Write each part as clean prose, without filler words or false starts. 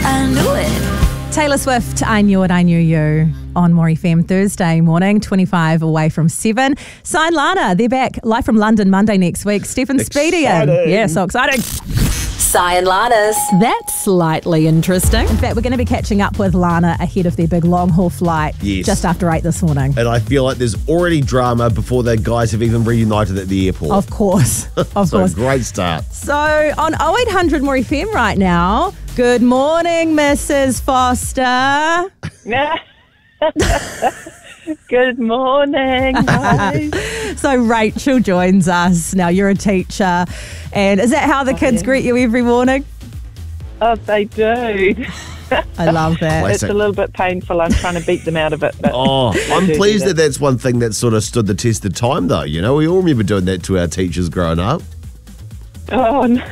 I knew it. Taylor Swift, I Knew It, I Knew You on More FM Thursday morning, 25 away from 7. Sign Lana, they're back live from London Monday next week. Stephen Speedy in. Yeah, so exciting. Sai and Lana's. That's slightly interesting. In fact, we're going to be catching up with Lana ahead of their big long-haul flight just after 8 this morning. And I feel like there's already drama before the guys have even reunited at the airport. Of course. Of course. Great start. So on 0800 More FM right now, good morning, Mrs. Foster. Good morning, guys. So Rachel joins us. Now, you're a teacher. And is that how the kids greet you every morning? Oh, they do. I love that. It's a little bit painful. I'm trying to beat them out of it. But I'm pleased that that's one thing that sort of stood the test of time, though. You know, we all remember doing that to our teachers growing up. Oh, no.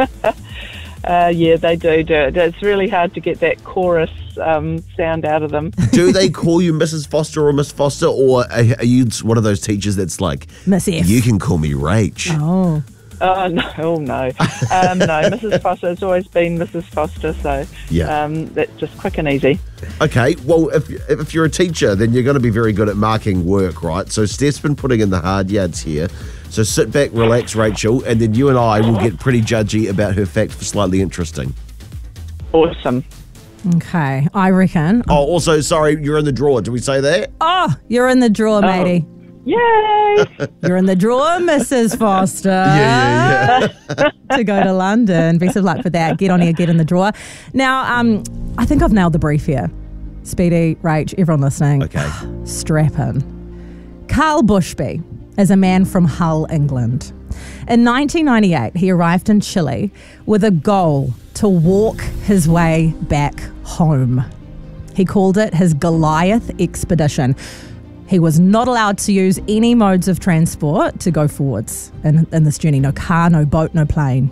Yeah, they do it. It's really hard to get that chorus sound out of them. Do they call you Mrs. Foster or Miss Foster, or are you one of those teachers that's like, Miss F? You can call me Rach? Oh. Oh, no. No, Mrs. Foster has always been Mrs. Foster, so that's just quick and easy. Okay, well, if you're a teacher, then you're going to be very good at marking work, right? So Steph's been putting in the hard yards here. So sit back, relax, Rachel, and then you and I will get pretty judgy about her fact for slightly interesting. Awesome. Okay, I reckon. Oh, also, sorry, you're in the drawer. Did we say that? Oh, you're in the drawer, matey. Yay! You're in the drawer, Mrs. Foster. Yeah. To go to London. Best of luck with that. Get on here, get in the drawer. Now, I think I've nailed the brief here. Speedy, Rach, everyone listening. Okay. Strap in. Carl Bushby is a man from Hull, England. In 1998, he arrived in Chile with a goal to walk his way back home. He called it his Goliath expedition. He was not allowed to use any modes of transport to go forwards in this journey. No car, no boat, no plane.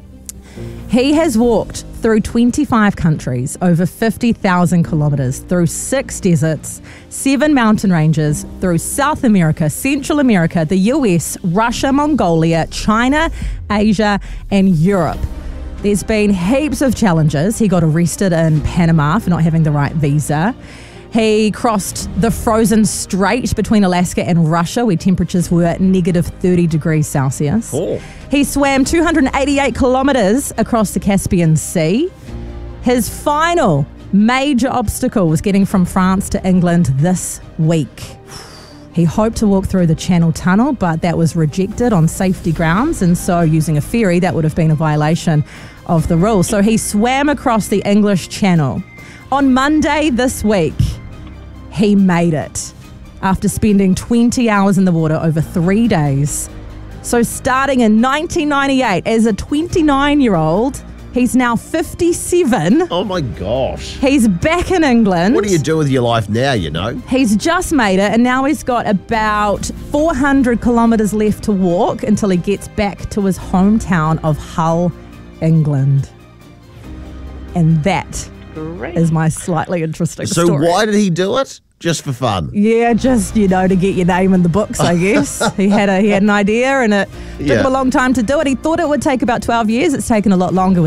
He has walked through 25 countries, over 50,000 kilometres, through 6 deserts, 7 mountain ranges, through South America, Central America, the US, Russia, Mongolia, China, Asia, and Europe. There's been heaps of challenges. He got arrested in Panama for not having the right visa. He crossed the frozen strait between Alaska and Russia, where temperatures were negative 30 degrees Celsius. Oh. He swam 288 kilometres across the Caspian Sea. His final major obstacle was getting from France to England this week. He hoped to walk through the Channel Tunnel, but that was rejected on safety grounds, and so using a ferry, that would have been a violation of the rules. So he swam across the English Channel. On Monday this week, he made it after spending 20 hours in the water over 3 days. So starting in 1998 as a 29-year-old, he's now 57. Oh, my gosh. He's back in England. What do you do with your life now, you know? He's just made it, and now he's got about 400 kilometres left to walk until he gets back to his hometown of Hull, England. And that is my slightly interesting story. So why did he do it? Just for fun? Yeah, just, to get your name in the books, I guess. He had an idea, and it took him a long time to do it. He thought it would take about 12 years. It's taken a lot longer.